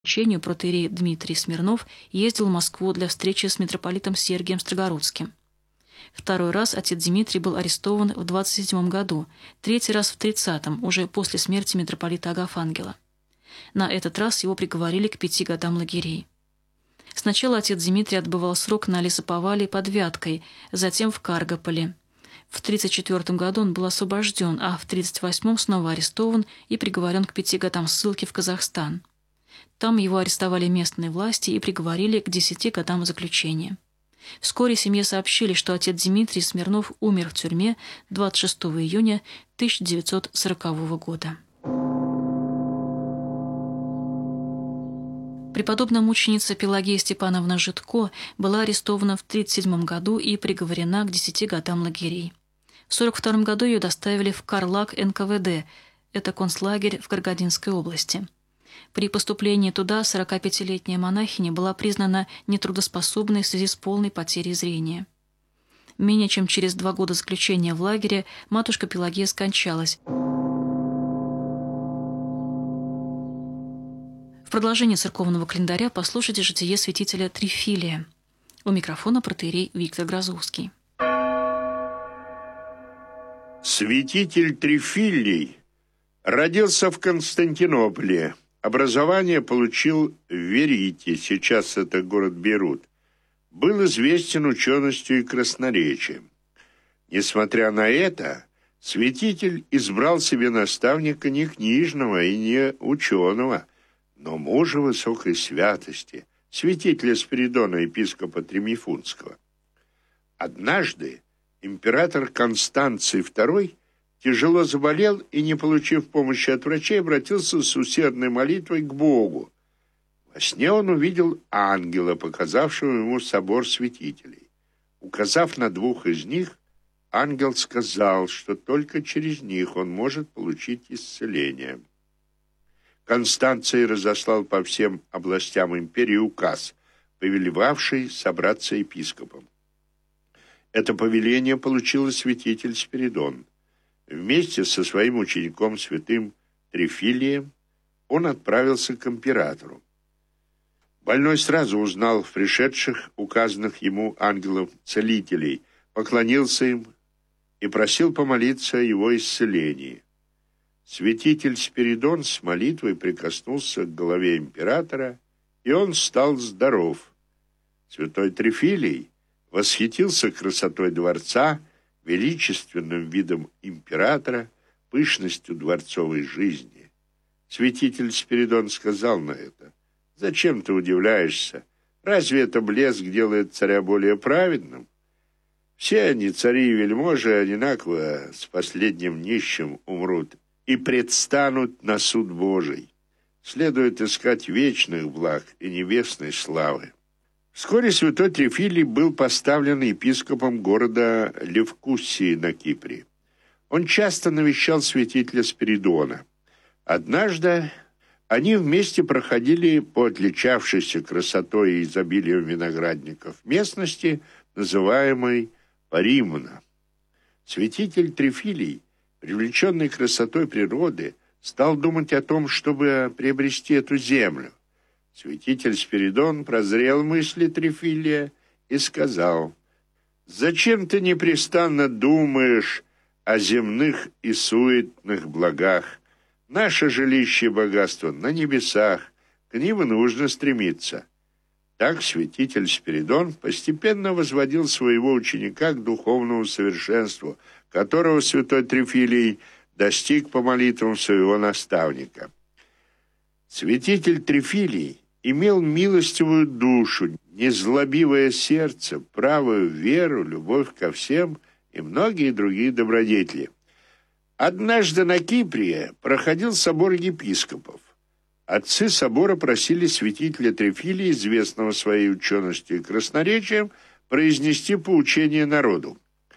заключению протоиерей Дмитрий Смирнов ездил в Москву для встречи с митрополитом Сергием Строгородским. Второй раз отец Дмитрий был арестован в 27 году, третий раз в 30-м, уже после смерти митрополита Агафангела. На этот раз его приговорили к 5 годам лагерей. Сначала отец Дмитрий отбывал срок на лесоповале под Вяткой, затем в Каргополе. В 1934 году он был освобожден, а в 1938 снова арестован и приговорен к 5 годам ссылки в Казахстан. Там его арестовали местные власти и приговорили к 10 годам заключения. Вскоре семье сообщили, что отец Дмитрий Смирнов умер в тюрьме 26 июня 1940 года. Преподобная мученица Пелагея Степановна Житко была арестована в 1937 году и приговорена к 10 годам лагерей. В 1942 году ее доставили в Карлаг НКВД, это концлагерь в Каргандинской области. При поступлении туда 45-летняя монахиня была признана нетрудоспособной в связи с полной потерей зрения. Менее чем через 2 года заключения в лагере матушка Пелагея скончалась. В продолжение церковного календаря послушайте житие святителя Трифилия. У микрофона протоиерей Виктор Грозовский. Святитель Трифилий родился в Константинополе. Образование получил в Верите, сейчас это город Бейрут. Был известен ученостью и красноречием. Несмотря на это, святитель избрал себе наставника не книжного и не ученого, но мужа высокой святости, святителя Спиридона, епископа Тремифунского. Однажды император Констанций II тяжело заболел и, не получив помощи от врачей, обратился с усердной молитвой к Богу. Во сне он увидел ангела, показавшего ему собор святителей. Указав на 2 из них, ангел сказал, что только через них он может получить исцеление. Констанций разослал по всем областям империи указ, повелевавший собраться епископом. Это повеление получил святитель Спиридон. Вместе со своим учеником святым Трифилием он отправился к императору. Больной сразу узнал в пришедших указанных ему ангелов-целителей, поклонился им и просил помолиться о его исцелении. Святитель Спиридон с молитвой прикоснулся к голове императора, и он стал здоров. Святой Трифилий восхитился красотой дворца, величественным видом императора, пышностью дворцовой жизни. Святитель Спиридон сказал на это: «Зачем ты удивляешься? Разве это блеск делает царя более праведным? Все они, цари и вельможи, одинаково с последним нищим умрут и предстанут на суд Божий. Следует искать вечных благ и небесной славы». Вскоре святой Трифилий был поставлен епископом города Левкусии на Кипре. Он часто навещал святителя Спиридона. Однажды они вместе проходили по отличавшейся красотой и изобилием виноградников местности, называемой Паримна. Святитель Трифилий, привлеченный красотой природы, стал думать о том, чтобы приобрести эту землю. Святитель Спиридон прозрел мысли Трифилия и сказал: «Зачем ты непрестанно думаешь о земных и суетных благах? Наше жилище и богатство на небесах, к ним и нужно стремиться». Так святитель Спиридон постепенно возводил своего ученика к духовному совершенству, которого святой Трифилий достиг по молитвам своего наставника. Святитель Трифилий имел милостивую душу, незлобивое сердце, правую веру, любовь ко всем и многие другие добродетели. Однажды на Кипре проходил собор епископов. Отцы собора просили святителя Трифилия, известного своей ученостью и красноречием, произнести поучение народу.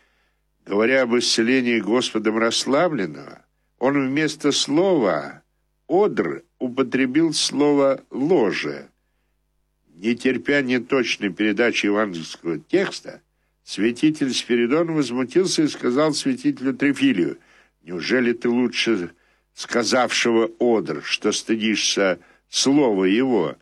Говоря об исцелении Господом расслабленного, он вместо слова «одр» употребил слово «ложе». Не терпя неточной передачи евангельского текста, святитель Спиридон возмутился и сказал святителю Трифилию: «Неужели ты лучше сказавшего «одр», что стыдишься слово его